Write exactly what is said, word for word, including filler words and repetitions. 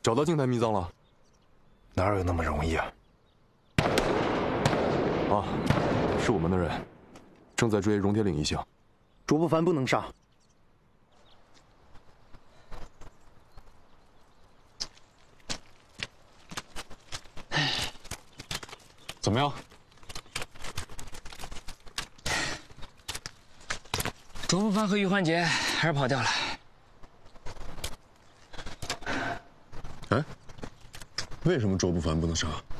找到静态秘藏了？ 哪有那么容易啊？ 啊，是我们的人，正在追荣铁岭一行。 卓不凡不能杀。 怎么样？ 卓不凡和于焕杰还是跑掉了。 哎，为什么卓不凡不能杀？